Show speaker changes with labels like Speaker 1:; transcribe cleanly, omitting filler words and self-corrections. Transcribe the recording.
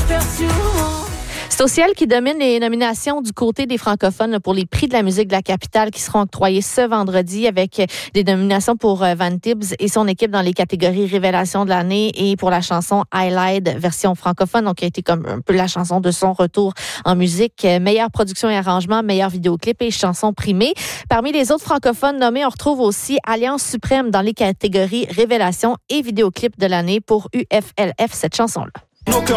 Speaker 1: C'est au ciel qui domine les nominations du côté des francophones pour les prix de la musique de la capitale qui seront octroyés ce vendredi avec des nominations pour Van Tibbs et son équipe dans les catégories Révélation de l'année et pour la chanson Highlight version francophone, donc qui a été comme un peu la chanson de son retour en musique. Meilleure production et arrangement, meilleur vidéoclip et chanson primée. Parmi les autres francophones nommés, on retrouve aussi Alliance Suprême dans les catégories Révélation et vidéoclip de l'année pour UFLF, cette chanson-là.